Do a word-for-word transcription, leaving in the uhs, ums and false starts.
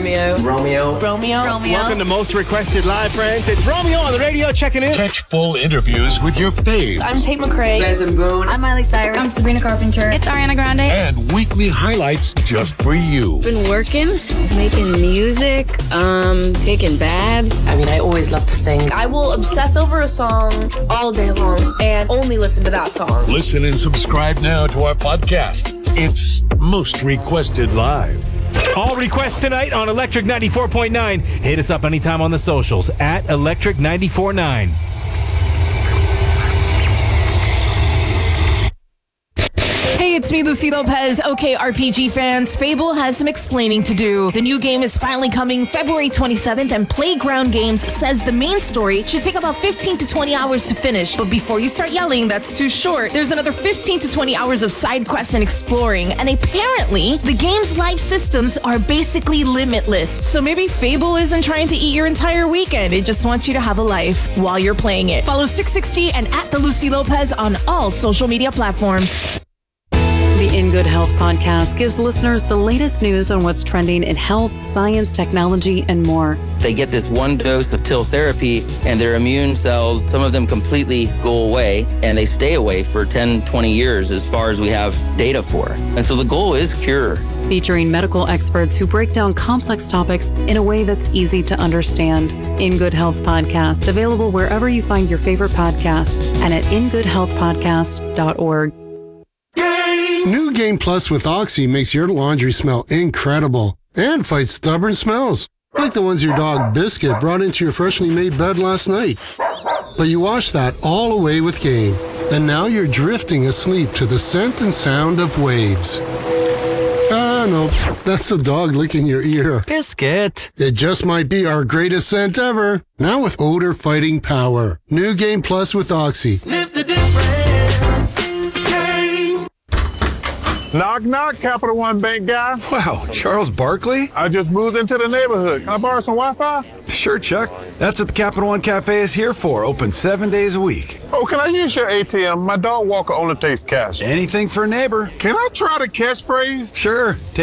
Romeo. Romeo. Romeo. Romeo. Welcome to Most Requested Live, friends. It's Romeo on the radio checking in. Catch full interviews with your faves. I'm Tate McRae. Benson Boone. I'm Miley Cyrus. I'm Sabrina Carpenter. It's Ariana Grande. And weekly highlights just for you. Been working, making music, um, taking baths. I mean, I always love to sing. I will obsess over a song all day long and only listen to that song. Listen and subscribe now to our podcast. It's Most Requested Live. All requests tonight on Electric ninety-four point nine. Hit us up anytime on the socials at Electric ninety-four point nine. Hey, it's me, Lucy Lopez. Okay, R P G fans, Fable has some explaining to do. The new game is finally coming February twenty-seventh, and Playground Games says the main story should take about fifteen to twenty hours to finish. But before you start yelling, that's too short. There's another fifteen to twenty hours of side quests and exploring, and apparently, the game's life systems are basically limitless. So maybe Fable isn't trying to eat your entire weekend. It just wants you to have a life while you're playing it. Follow six sixty and at the Lucy Lopez on all social media platforms. The In Good Health podcast gives listeners the latest news on what's trending in health, science, technology, and more. They get this one dose of pill therapy and their immune cells, some of them completely go away, and they stay away for ten, twenty years as far as we have data for. And so the goal is cure. Featuring medical experts who break down complex topics in a way that's easy to understand. In Good Health podcast, available wherever you find your favorite podcast and at in good health podcast dot org. New Game Plus with Oxy makes your laundry smell incredible and fights stubborn smells, like the ones your dog Biscuit brought into your freshly made bed last night. But you wash that all away with Game, and now you're drifting asleep to the scent and sound of waves. Ah, no, that's the dog licking your ear. Biscuit. It just might be our greatest scent ever. Now with odor-fighting power. New Game Plus with Oxy. Sniff the difference. Knock, knock, Capital One Bank guy. Wow, Charles Barkley? I just moved into the neighborhood. Can I borrow some Wi-Fi? Sure, Chuck. That's what the Capital One Cafe is here for. Open seven days a week. Oh, can I use your A T M? My dog Walker only takes cash. Anything for a neighbor. Can I try the catchphrase? Sure.